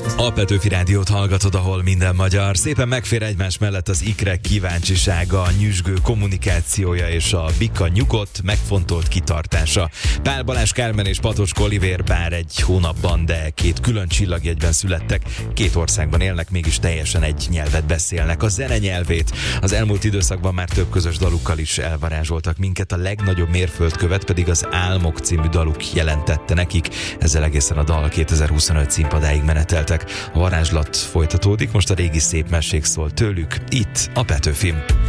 A Petőfi Rádiót hallgatod, ahol minden magyar. Szépen megfér egymás mellett az ikrek kíváncsisága, a nyüzsgő kommunikációja és a bika nyugodt, megfontolt kitartása. Pál Balázs Kármen és Patocska Olivér bár egy hónapban, de két külön csillagjegyben születtek, két országban élnek, mégis teljesen egy nyelvet beszélnek. A zene nyelvét az elmúlt időszakban már több közös dalukkal is elvarázsoltak minket, a legnagyobb mérföldkövet pedig az Álmok című daluk jelentette nekik. Ezzel egészen a dal 2025 színpadáig meneteltek. A varázslat folytatódik, most a régi szép mesék szól tőlük, itt a Petőfin.